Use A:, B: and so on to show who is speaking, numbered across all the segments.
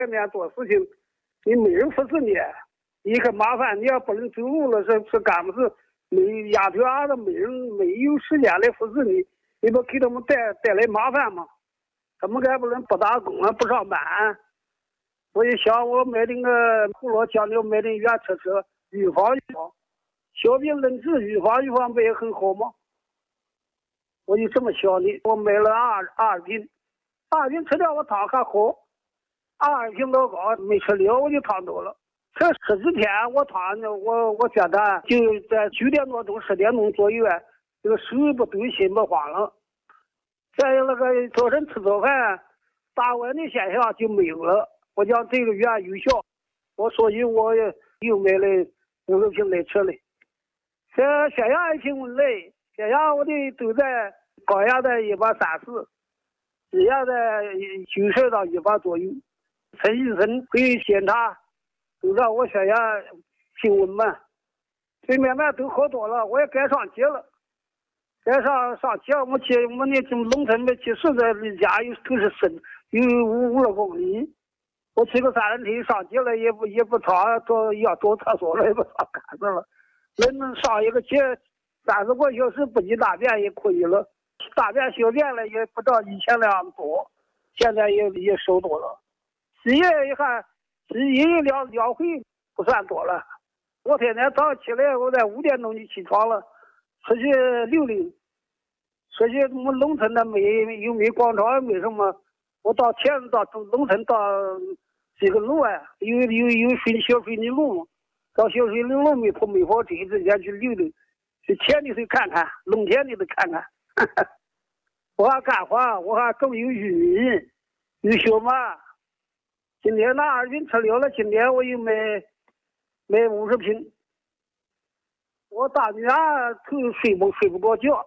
A: 外面做事情，你没人服侍你，你很麻烦。你要不能走路了，是干不是？没丫头啊的，没有时间来服侍你，你不给他们带来麻烦吗？他们还不能不打工啊，不上班。我一想，我买那个胡萝浆料，买点原车，预防预防，小病能治，预防不也很好吗？我就这么想的。我买了二斤吃掉我汤还好，2瓶老高没吃了，我就汤多了。这10几天我汤呢，我觉得就在9点多钟10点钟左右，这个手不抖，心不慌了。再有那个早晨吃早饭打完的现象就没有了。我讲这个药有效，所以我又买了50瓶来吃了。这血压一平稳来，血压我的都在高压在134，低压在90到100左右。陈医生会检查，都让我血压平稳嘛。这慢慢都好多了，我也该上街了。该上街，我那农村的去实在离家都是深，有50公里。我骑个3轮车上街了，也不长，要走厕所了，也不上干子了。能上一个街30个小时不挤大便也可以了，大便小便了也不到以前那样多，现在也少多了。洗衣一看，洗衣2回不算多了。我天天早上起来，我在5点钟就起床了，出去溜溜。出去我们农村的又没广场，没什么。我到农村到这个路啊，有小水泥路，到小水泥路没跑车，直接去溜溜，去田里头看看，农田里头看看。我还干活，我还种有玉米，有小麦。今天那2斤吃了了，今天我又买50瓶。我大女儿头睡不着觉，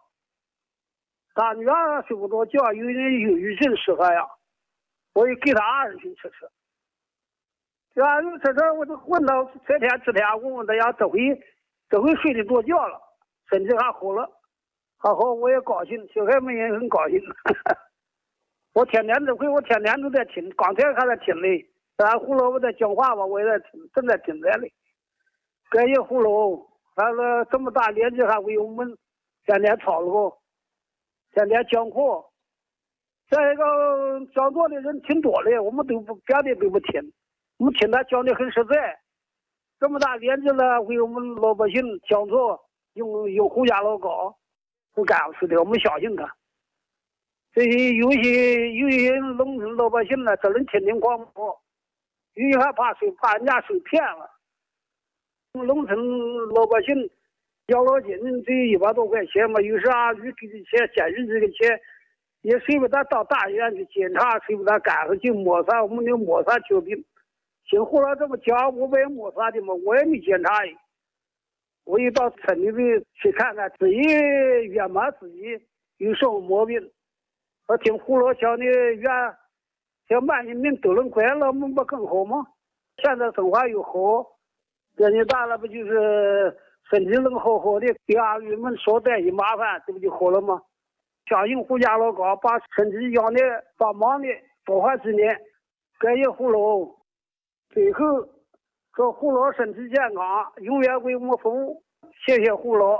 A: 有点忧郁症适合呀，我也给她20瓶吃。这20瓶吃，我就问到这天我问他呀，这回睡得着觉了，身体还好了，还好我也高兴，小孩们也很高兴。我天天都在听，刚才还在听嘞。咱胡萝卜在讲话吧，我也在听，正在听着嘞。感谢胡萝卜，他说这么大年纪还为我们天天操劳，天天讲课。再一个讲座的人挺多的，我们别的都不听，我们听他讲的很实在。这么大年纪了，为我们老百姓讲座，用胡家老高，不干事的，我们相信他。这些有些农村老百姓呢，只能听广播，有些还怕人家受骗了。农村老百姓养老金这100多块钱嘛，有时啊给的钱，减去这个钱，也谁不得到大医院去检查，谁不得干上就抹杀，我们就抹杀救病。姓胡了这么讲，我不也抹杀的嘛，我也没检查。我一到村里头去看看，自己圆满自己有什么毛病。我听胡老讲的像慢性病都能管了，我们不更好吗？现在生活又好，年纪大了不就是身体能好好的，给儿女们少带些麻烦，这不就好了吗？相信胡家老高把身体养的帮忙的多花几年，感谢胡老。最后祝胡老身体健康，永远为我们服务。谢谢胡老。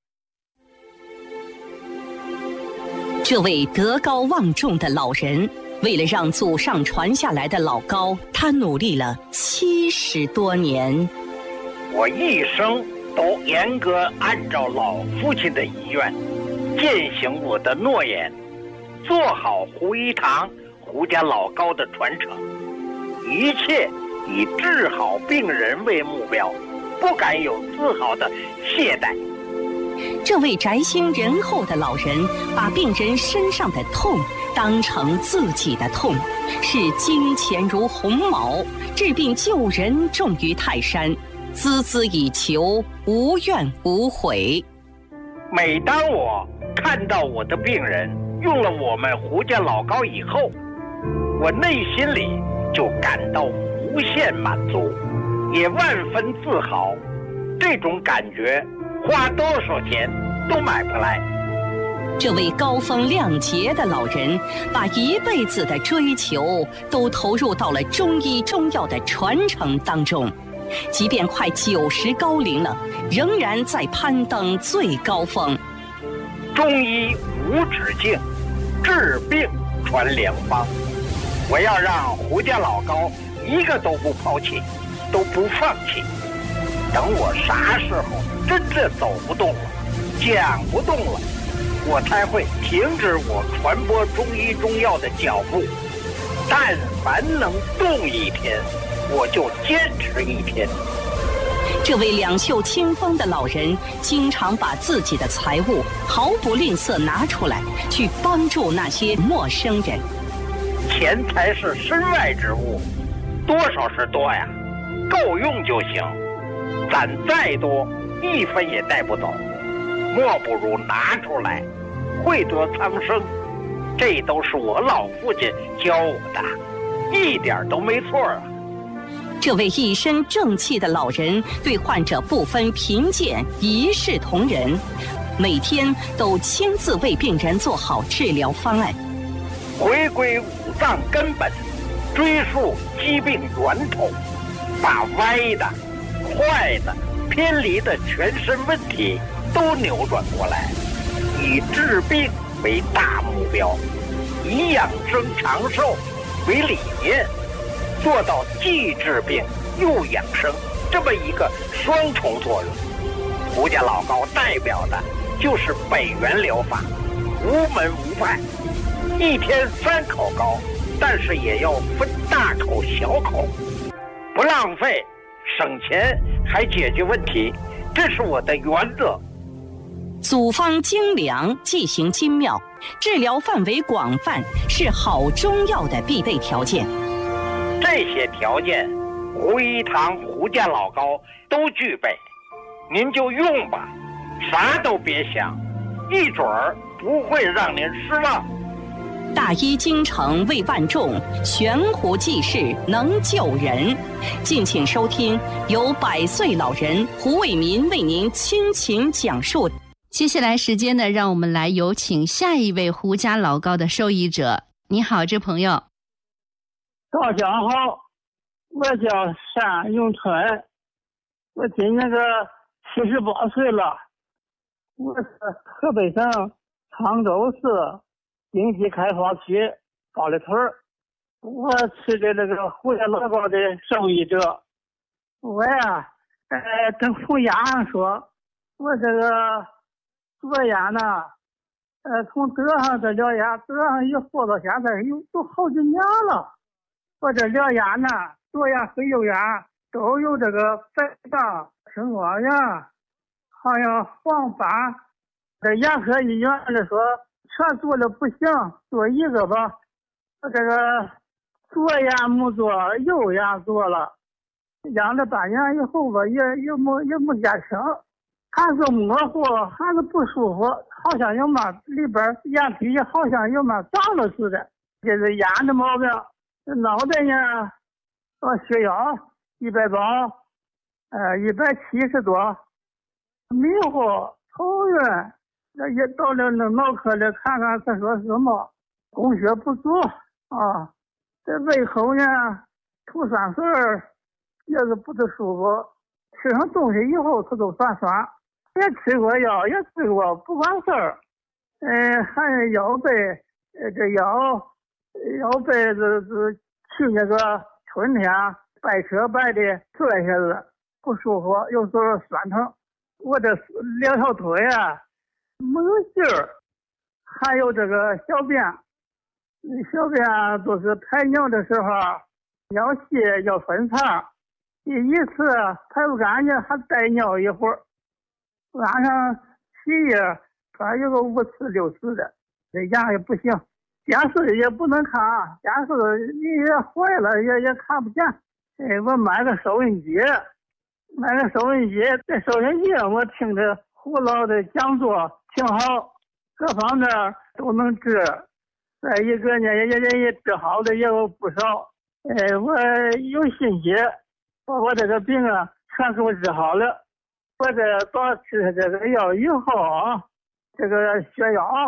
B: 这位德高望重的老人，为了让祖上传下来的老高，他努力了70多年。
C: 我一生都严格按照老父亲的遗愿，践行我的诺言，做好胡一堂胡家老高的传承，一切以治好病人为目标，不敢有丝毫的懈怠。
B: 这位宅心仁厚的老人，把病人身上的痛当成自己的痛，视金钱如鸿毛，治病救人重于泰山，孜孜以求，无怨无悔。
C: 每当我看到我的病人用了我们胡家老高以后，我内心里就感到无限满足，也万分自豪。这种感觉花多少钱都买不来。
B: 这位高风亮节的老人，把一辈子的追求都投入到了中医中药的传承当中，即便快90高龄了，仍然在攀登最高峰。
C: 中医无止境，治病传良方。我要让胡家老高一个都不抛弃，都不放弃。等我啥时候真的走不动了，讲不动了，我才会停止我传播中医中药的脚步。但凡能动一天，我就坚持一天。
B: 这位两袖清风的老人，经常把自己的财物毫不吝啬拿出来，去帮助那些陌生人。
C: 钱财是身外之物，多少是多呀，够用就行。攒再多，1分也带不走，莫不如拿出来，惠泽苍生。这都是我老父亲教我的，一点都没错啊。
B: 这位一身正气的老人，对患者不分贫贱，一视同仁，每天都亲自为病人做好治疗方案。
C: 回归五脏根本，追溯疾病源头，把歪的、坏的、偏离的全身问题都扭转过来，以治病为大目标，以养生长寿为理念，做到既治病又养生这么一个双重作用。胡家老高代表的就是北元疗法，无门无派，一天3口高，但是也要分大口小口，不浪费，省钱还解决问题，这是我的原则。
B: 组方精良，剂型精妙，治疗范围广泛，是好中药的必备条件。
C: 这些条件，胡一堂胡家老高都具备，您就用吧，啥都别想，一准儿不会让您失望。
B: 大医精诚为万众，悬壶济世能救人。敬请收听由100岁老人胡伟民为您倾情讲述。
D: 接下来时间呢，让我们来有请下一位胡家老高的受益者。你好，这朋友。
A: 大家好，我叫单永春，我今年78岁了，我是河北省沧州市经济开发区高丽屯，我是这个胡家老高的受益者。我呀，跟胡家说，我这个做牙呢，从得上这疗牙，得上以后到现在都好几年了。我这疗牙呢，做牙和右牙都有这个白障、青光眼，还有黄斑。这牙科医院的说全做了不行，做一个吧。这个左牙没做，右牙做了，养了半年以后吧，也没见成，还是模糊，还是不舒服，好像有嘛里边眼皮好像有嘛长了似的，这是眼的毛病。脑袋呢，血压180， 170多，迷糊头晕，也到了那脑科里看看，他说什么供血不足啊。这胃口呢，吐酸水也是不太舒服，吃上东西以后他都酸酸，也吃过药，也吃过不管事儿，还有腰背，这腰背是去那个春天掰车掰的坐下子不舒服，有时候酸疼。我这2条腿啊没有劲儿，还有这个小便都是排尿的时候要泻要分肠，一次排不干净还带尿一会儿，晚上洗夜还有个5次6次的，这牙也不行。电视也不能看，电视也坏了，也看不见。我买个收音机，这收音机我听着胡老的讲座挺好，各方面都能治。再一个呢，也治好的也有不少。我有信心，把我这个病啊全给我治好了。我这把吃这个药以后啊，这个血压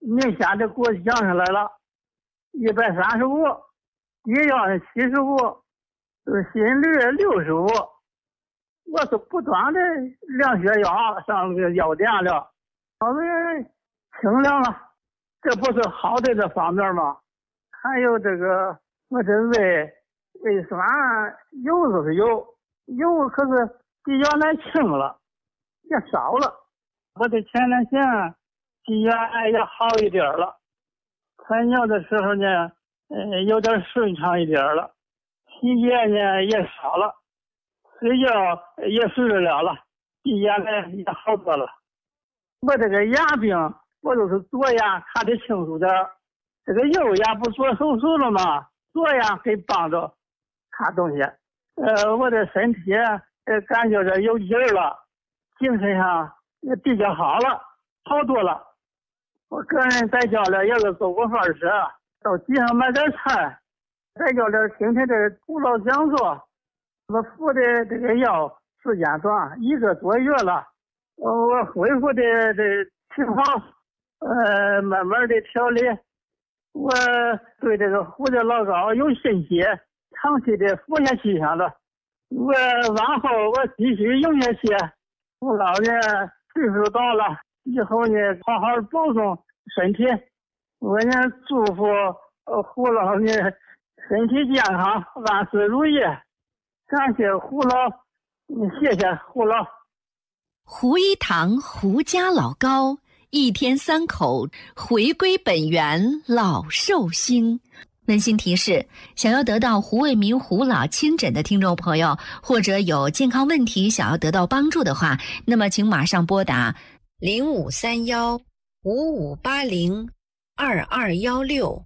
A: 宁夏的国降下来了135，低压是75，心率65。我是不断的量血压，上个药店了，稍微清凉了，这不是好的这方面吗？还有这个我这胃酸有就是有，可是比原来轻了，也少了。我的前列腺比原来也好一点了，排尿的时候呢，有点顺畅一点了，体液呢也少了，睡觉也睡得了，比原来也好多了。我这个牙病，我都是左牙卡的清楚点，这个右牙不做手术了吗？左牙给帮着卡东西。我的身体感觉着有劲儿了，精神上也比较好了，好多了。我个人在家里也是做过饭吃，到集上买点菜，在家里听听这辅导讲座。我服的这个药时间短，1个多月了，我恢复的挺好，慢慢的调理。我对这个胡椒老膏有信心，长期的服下去了。我往后我继续用下去。我老呢岁数到了，以后呢好好保重身体。我呢祝福胡老呢身体健康，万事如意。感谢胡老，谢谢胡老。
D: 胡一堂胡家老膏，1天3口，回归本源，老寿星。温馨提示：想要得到胡卫民胡老亲诊的听众朋友，或者有健康问题想要得到帮助的话，那么请马上拨打0531-5580-2216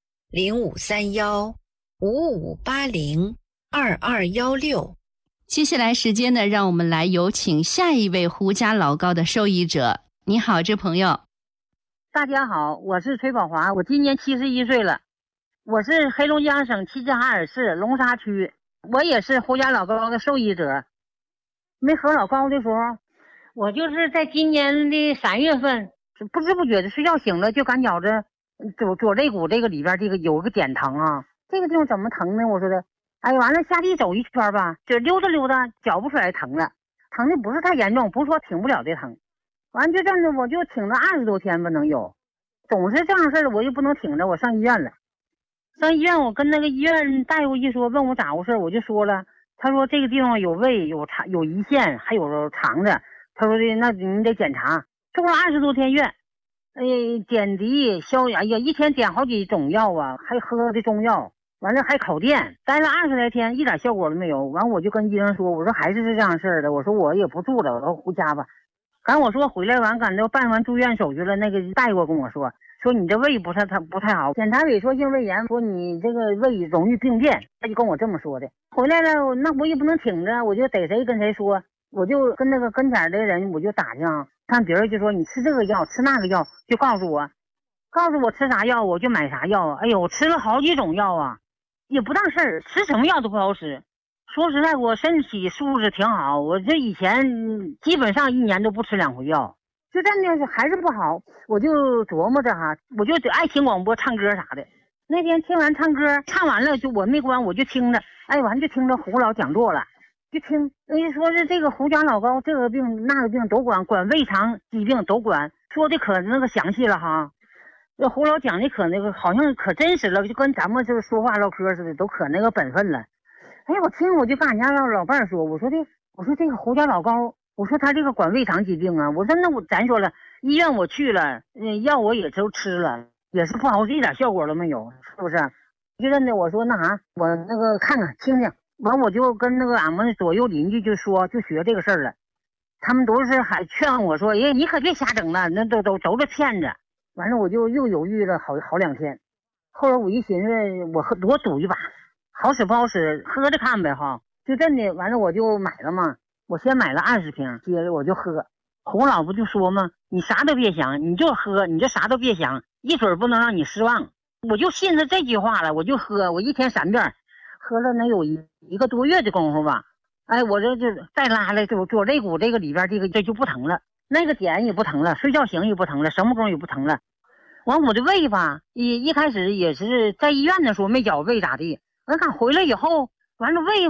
D: 0531-5580-2216。接下来时间呢，让我们来有请下一位胡家老膏的受益者。你好，这朋友。
E: 大家好，我是崔宝华，我今年71岁了，我是黑龙江省齐齐哈尔市龙沙区，我也是胡家老膏的受益者。没喝老膏的时候，我就是在今年的3月份，不知不觉的睡觉醒了，就感觉着左肋骨这个里边这个有个点疼啊，这个地方怎么疼呢？我说的，哎，完了下地走一圈吧，就溜达溜达，脚不出来疼了，疼的不是太严重，不是说挺不了的疼。完就这样的，我就挺了20多天吧，能有，总是这样事儿，我就不能挺着，我上医院了。上医院，我跟那个医院大夫一说，问我咋回事，我就说了，他说这个地方有胃，有胰腺，还有肠子。他说的，那你得检查，住了20多天院，点滴、消炎，哎呀，一天点好几种药啊，还喝的中药，完了还烤电，待了20来天，一点效果都没有。完我就跟医生说，我说还是这样事儿的，我说我也不住了，我说回家吧。赶我说回来完，赶到办完住院手续了，那个大夫跟我说你这胃不太好，检查萎缩性胃炎，说你这个胃容易病变，他就跟我这么说的。回来了，那我也不能挺着，我就逮谁跟谁说，我就跟那个跟前的人我就打听，看别人就说你吃这个药吃那个药，就告诉我吃啥药我就买啥药。哎呦，我吃了好几种药啊，也不当事儿，吃什么药都不好使。说实在，我身体素质挺好，我这以前基本上1年都不吃2回药，就真的是还是不好。我就琢磨着哈，我就爱听广播唱歌啥的。那天听完唱歌，唱完了就我没关，我就听着，完就听着胡老讲座了，就听说是这个胡家老膏这个病那个病都管胃肠疾病都管，说的可那个详细了哈。这胡老讲的可那个好像可真实了，就跟咱们就是说话唠嗑似的，都可那个本分了。我听我就跟俺家老伴说，我说这个胡家老膏，我说他这个管胃肠疾病啊，我说那咱说了，医院我去了，药我也都吃了，也是不好使，一点效果都没有，是不是？就真的我说那啥，我那个看看听听，完我就跟那个俺们左右邻居就学这个事儿了，他们都是还劝我说，你可别瞎整了，那都是骗子。完了我就又犹豫了好2天，后来我一寻思，我赌一把。好使不好使，喝着看呗哈，就真的完了，我就买了嘛。我先买了20瓶，接着我就喝。胡老不就说嘛，你啥都别想，你就喝，你就啥都别想，一准不能让你失望。我就信着这句话了，我就喝，我1天3遍，喝了能有一个多月的功夫吧。我这就再拉了，就左肋骨这个里边这就不疼了，那个点也不疼了，睡觉醒也不疼了，什么功也不疼了。 完我的胃吧，一开始也是在医院的时候没觉胃咋地，完看回来以后，完了胃